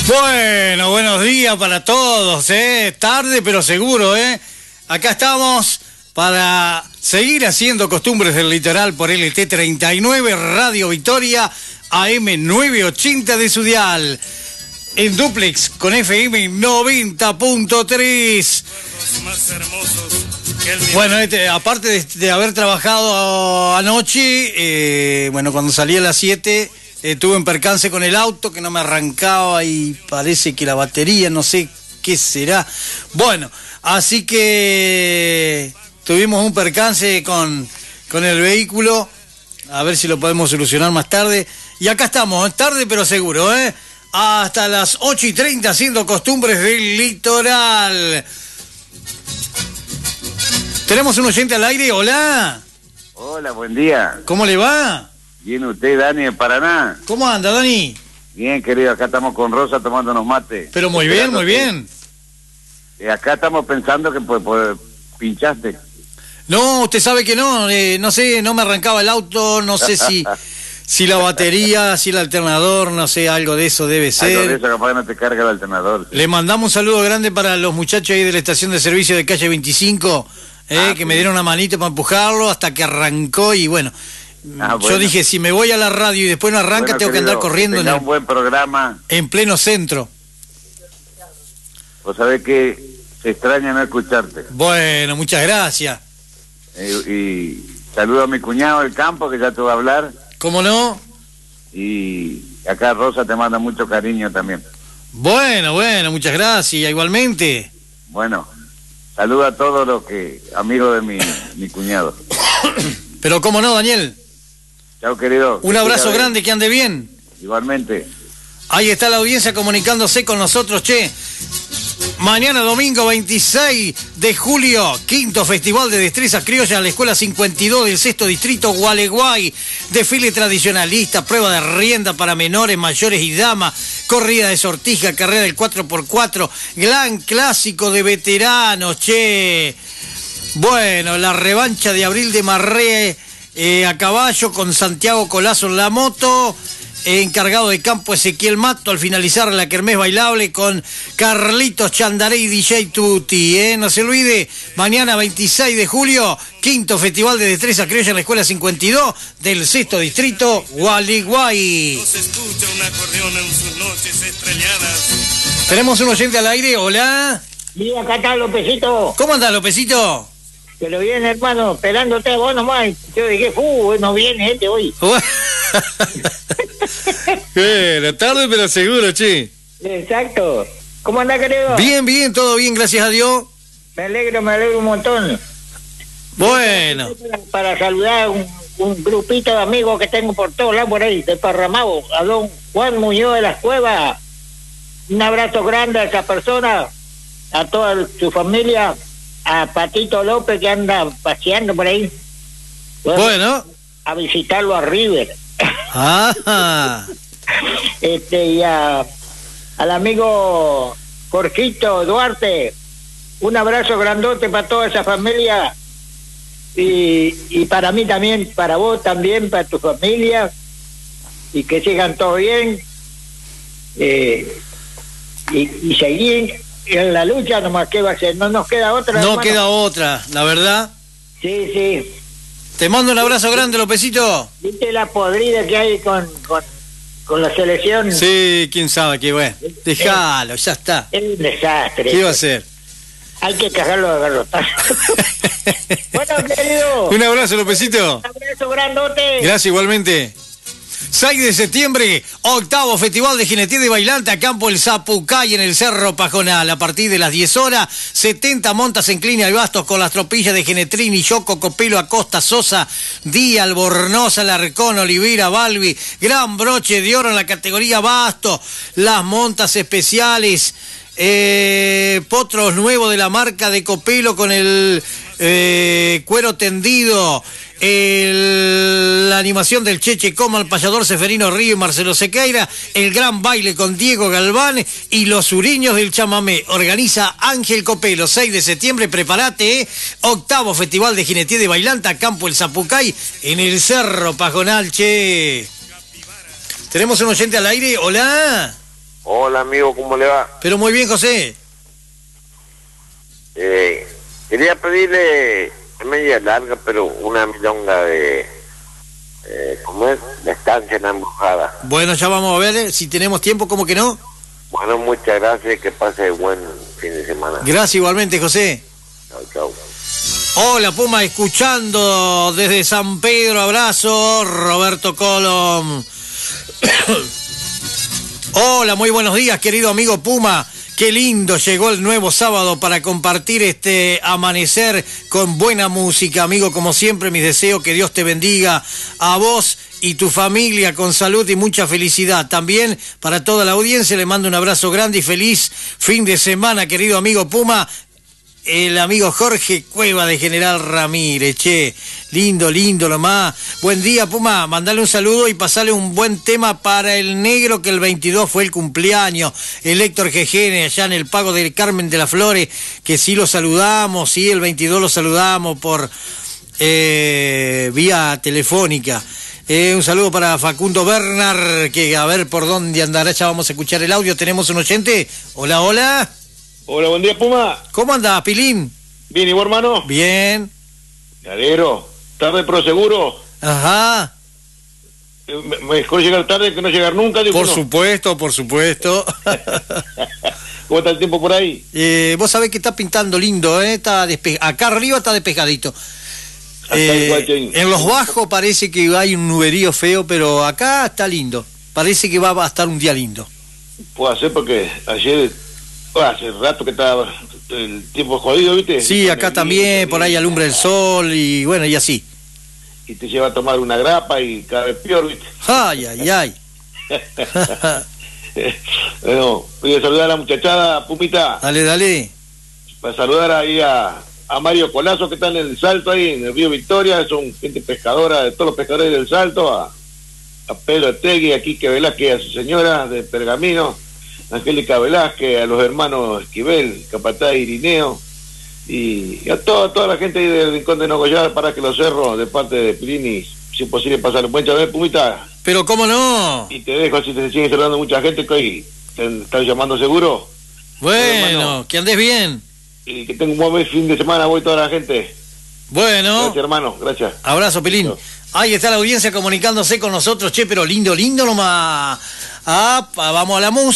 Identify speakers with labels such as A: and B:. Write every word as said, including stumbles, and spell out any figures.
A: Bueno, buenos días para todos, ¿eh? Tarde pero seguro, ¿eh? Acá estamos para seguir haciendo Costumbres del Litoral por L T treinta y nueve, Radio Victoria, A M novecientos ochenta de su dial. En duplex con F M noventa punto tres. Bueno, este, aparte de, de haber trabajado anoche, eh, bueno, cuando salí a las siete... Eh, tuve un percance con el auto que no me arrancaba y parece que la batería, no sé qué será. Bueno, así que tuvimos un percance con, con el vehículo, a ver si lo podemos solucionar más tarde. Y acá estamos, tarde pero seguro, ¿eh? Hasta las ocho y treinta haciendo Costumbres del Litoral. Tenemos un oyente al aire, hola.
B: Hola, buen día.
A: ¿Cómo le va?
B: Bien, usted, Dani, de Paraná.
A: ¿Cómo anda, Dani?
B: Bien, querido, acá estamos con Rosa tomando unos mates.
A: Pero muy bien, muy bien.
B: Eh, acá estamos pensando que pues, pues, pinchaste.
A: No, usted sabe que no, eh, no sé, no me arrancaba el auto, no sé si si la batería, si el alternador, no sé, algo de eso debe ser.
B: Algo de eso, capaz que no te carga el alternador. Sí.
A: Le mandamos un saludo grande para los muchachos ahí de la estación de servicio de calle veinticinco, eh, ah, que sí. me dieron una manito para empujarlo hasta que arrancó y bueno... Ah, bueno. Yo dije, si me voy a la radio y después no arranca, bueno, tengo querido, que andar corriendo en, el,
B: un buen programa.
A: En pleno centro.
B: Vos sabés que se extraña no escucharte.
A: Bueno, muchas gracias.
B: Eh, y saludo a mi cuñado del campo, que ya te va a hablar.
A: ¿Cómo no?
B: Y acá Rosa te manda mucho cariño también.
A: Bueno, bueno, muchas gracias, igualmente.
B: Bueno, saludo a todos los que amigos de mi, mi cuñado.
A: Pero cómo no, Daniel.
B: Chao, querido.
A: Un abrazo grande, que ande bien.
B: Igualmente.
A: Ahí está la audiencia comunicándose con nosotros, che. Mañana domingo veintiséis de julio, quinto Festival de Destrezas Criollas en la Escuela cincuenta y dos del sexto Distrito Gualeguay. Desfile tradicionalista, prueba de rienda para menores, mayores y damas, corrida de sortija, carrera del cuatro por cuatro, gran clásico de veteranos, che. Bueno, la revancha de Abril de Marré eh, a caballo con Santiago Colazo en la moto, eh, encargado de campo Ezequiel Mato al finalizar la kermés bailable con Carlitos Chandaré y D J Tutti. Eh. No se olvide, mañana veintiséis de julio, quinto Festival de Destreza Criolla en la Escuela cincuenta y dos del sexto Distrito Gualeguay. Tenemos un oyente al aire, hola.
C: Sí, acá está Lópezito.
A: ¿Cómo anda, Lópezito?
C: Que lo viene, hermano, esperándote a vos nomás. Yo dije, uh, no viene este hoy.
A: Bueno, tarde pero seguro, che.
C: Exacto. ¿Cómo anda, querido?
A: Bien, bien, todo bien, gracias a Dios.
C: Me alegro, me alegro un montón.
A: Bueno.
C: Para, para saludar a un, un grupito de amigos que tengo por todos lados por ahí, desparramados. A don Juan Muñoz de las Cuevas. Un abrazo grande a esa persona, a toda su familia. A Patito López, que anda paseando por ahí. Bueno,
A: bueno.
C: A visitarlo a River.
A: Ah.
C: Este, y a, al amigo Jorgito Duarte, un abrazo grandote para toda esa familia. Y, y para mí también, para vos también, para tu familia. Y que sigan todo bien. Eh, y, y seguir en la lucha nomás, que va a ser, no nos queda otra.
A: No
C: hermano.
A: queda otra, la verdad.
C: Sí, sí.
A: Te mando un abrazo grande, Lópezito.
C: ¿Viste la podrida que hay con, con, con la selección?
A: Sí, quién sabe, qué bueno. Déjalo, ya está.
C: Es un desastre.
A: ¿Qué va a hacer?
C: Hay que cagarlo de garrotazo. Bueno, querido.
A: Un abrazo, Lópezito.
C: Un abrazo grandote.
A: Gracias, igualmente. seis de septiembre, octavo Festival de Jineteada y Bailante a Campo El Zapucay en el Cerro Pajonal. A partir de las diez horas, setenta montas en Clinia y Bastos con las tropillas de Genetrini, Yoco, Copelo, Acosta, Sosa, Díaz, Albornoz, Alarcón, Olivera, Balbi. Gran broche de oro en la categoría Bastos. Las montas especiales. Eh, potros nuevos de la marca de Copelo con el eh, cuero tendido. El, la animación del Cheche Coma, el payador Seferino Río y Marcelo Sequeira, el gran baile con Diego Galván y los suriños del chamamé. Organiza Ángel Copelo. Seis de septiembre, prepárate, ¿eh? Octavo Festival de Jineteada y Bailanta a Campo El Zapucay en el Cerro Pajonal, che. Tenemos un oyente al aire, hola.
D: Hola, amigo, ¿cómo le va?
A: Pero muy bien, José.
D: Eh, quería pedirle, es media larga, pero una milonga de, eh, ¿cómo es? La estancia en la embrujada.
A: Bueno, ya vamos a ver eh, si tenemos tiempo, ¿cómo que no?
D: Bueno, muchas gracias, que pase buen fin de semana.
A: Gracias igualmente, José.
D: Chao, chao.
A: Hola, Puma, escuchando desde San Pedro, abrazo, Roberto Colom. Hola, muy buenos días, querido amigo Puma. Qué lindo llegó el nuevo sábado para compartir este amanecer con buena música, amigo. Como siempre, mis deseos, que Dios te bendiga a vos y tu familia con salud y mucha felicidad. También para toda la audiencia le mando un abrazo grande y feliz fin de semana, querido amigo Puma. El amigo Jorge Cueva de General Ramírez, che, lindo, lindo nomás. Buen día, Puma, mandale un saludo y pasale un buen tema para el negro, que el veintidós fue el cumpleaños, el Héctor Gejene, allá en el Pago del Carmen de las Flores, que sí lo saludamos, sí, el veintidós lo saludamos por eh, vía telefónica. Eh, un saludo para Facundo Bernard, que a ver por dónde andará, ya vamos a escuchar el audio. Tenemos un oyente. Hola, hola.
E: Hola, buen día, Puma.
A: ¿Cómo andás, Pilín?
E: Bien, ¿y vos, hermano?
A: Bien.
E: Me alegro. ¿Tarde pero seguro?
A: Ajá.
E: Eh, me- Mejor llegar tarde que no llegar nunca, digo.
A: Por
E: no.
A: supuesto, por supuesto.
E: ¿Cómo está el tiempo por ahí?
A: Eh, vos sabés que está pintando lindo, ¿eh? Está despe- acá arriba está despejadito.
E: Acá
A: Eh,
E: igual que-
A: en los bajos parece que hay un nuberío feo, pero acá está lindo. Parece que va a estar un día lindo.
E: Puedo hacer porque ayer, bueno, hace rato que estaba el tiempo jodido, ¿viste?
A: Sí,
E: Con
A: acá
E: el
A: también,
E: viento,
A: por ahí
E: y-
A: alumbra el sol y bueno, y así.
E: Y te lleva a tomar una grapa y cada vez peor, ¿viste?
A: Ay, ay, ay.
E: Bueno, voy a saludar a la muchachada, Pumita,
A: Dale, dale.
E: para saludar ahí a, a Mario Colazo, que está en el Salto, ahí en el río Victoria, son gente pescadora, de todos los pescadores del Salto, a, a Pedro Tegui, a Quique Velázquez, a su señora de Pergamino, Angélica Velázquez, a los hermanos Esquivel, Capataz Irineo, y, y a toda, toda la gente ahí del Rincón de Nogoyá, para que los cerros, de parte de Pilini, si es posible pasar un buen chave, Pumita,
A: Pero cómo no.
E: y te dejo, si te sigue saludando mucha gente que hoy te están llamando seguro,
A: Bueno,
E: hermano.
A: que andes bien.
E: y que tenga un buen fin de semana, voy toda la gente.
A: Bueno.
E: Gracias, hermano, gracias.
A: Abrazo, Pelín.
E: Chao.
A: Ahí está la audiencia comunicándose con nosotros, che, pero lindo, lindo nomás. Ah, vamos a la música.